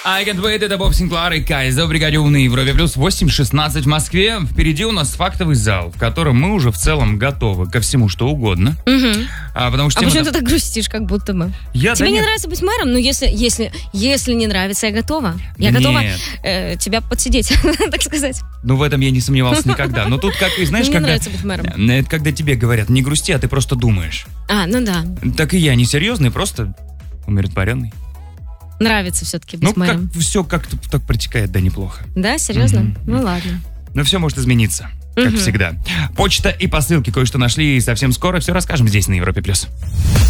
I Can't Wait, это Боб Синклар и Кайза в бригаде на Европе плюс 8:16 в Москве. Впереди у нас фактовый зал, в котором мы уже в целом готовы ко всему, что угодно. Потому что почему ты так грустишь, как будто бы? Тебе не нравится быть мэром? Ну, если не нравится, я готова. Я готова тебя подсидеть, так сказать. Ну, в этом я не сомневался никогда. Но тут, как и знаешь, мне нравится быть мэром. Это когда тебе говорят, не грусти, а ты просто думаешь. Ну да. Так и я не серьезный, просто умиротворенный. Нравится все-таки быть мэром. Все как-то так протекает, да, неплохо. Да, серьезно? Ну ладно. Но все может измениться, как всегда. Почта и посылки кое-что нашли, и совсем скоро все расскажем здесь, на Европе+.